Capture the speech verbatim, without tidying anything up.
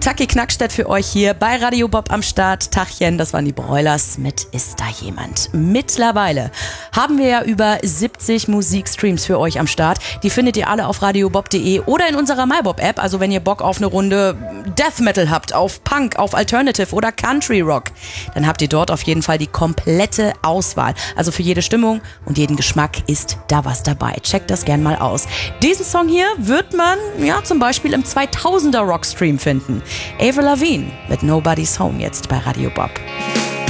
Taki Knackstedt für euch hier bei Radio Bob am Start. Tachchen, das waren die Broilers mit Ist da jemand? Mittlerweile haben wir ja über siebzig Musikstreams für euch am Start. Die findet ihr alle auf radiobob punkt de oder in unserer MyBob-App. Also wenn ihr Bock auf eine Runde Death Metal habt, auf Punk, auf Alternative oder Country Rock, dann habt ihr dort auf jeden Fall die komplette Auswahl. Also für jede Stimmung und jeden Geschmack ist da was dabei. Checkt das gern mal aus. Diesen Song hier wird man ja zum Beispiel im zweitausender Rockstream finden. Avril Lavigne mit Nobody's Home jetzt bei Radio Bob.